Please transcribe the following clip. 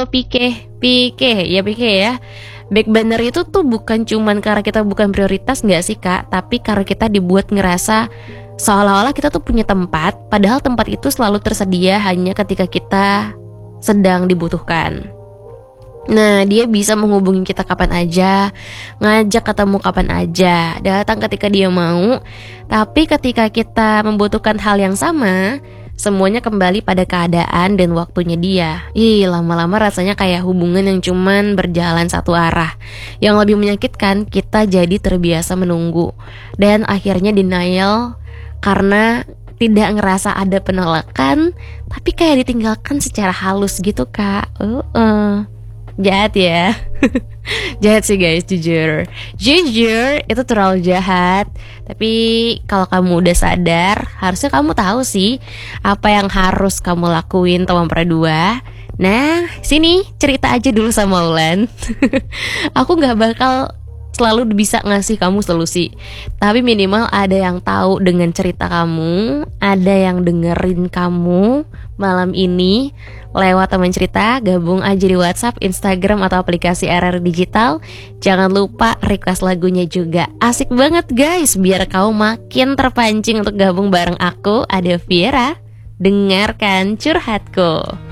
Pike ya. Backburner itu tuh bukan cuman karena kita bukan prioritas nggak sih Kak, tapi karena kita dibuat ngerasa seolah-olah kita tuh punya tempat, padahal tempat itu selalu tersedia hanya ketika kita sedang dibutuhkan. Nah, dia bisa menghubungi kita kapan aja, ngajak ketemu kapan aja, datang ketika dia mau. Tapi ketika kita membutuhkan hal yang sama, semuanya kembali pada keadaan dan waktunya dia. Lama-lama rasanya kayak hubungan yang cuman berjalan satu arah. Yang lebih menyakitkan, kita jadi terbiasa menunggu dan akhirnya denial karena tidak ngerasa ada penolakan, tapi kayak ditinggalkan secara halus gitu Kak. Jahat ya. Jahat sih guys, jujur itu terlalu jahat. Tapi kalau kamu udah sadar, harusnya kamu tahu sih apa yang harus kamu lakuin tahun berdua. Nah, sini cerita aja dulu sama Ulan. Aku gak bakal selalu bisa ngasih kamu solusi, tapi minimal ada yang tahu dengan cerita kamu, ada yang dengerin kamu malam ini lewat teman cerita. Gabung aja di WhatsApp, Instagram, atau aplikasi RR Digital. Jangan lupa request lagunya juga. Asik banget guys, biar kau makin terpancing untuk gabung bareng aku, Ada Viera. Dengarkan curhatku.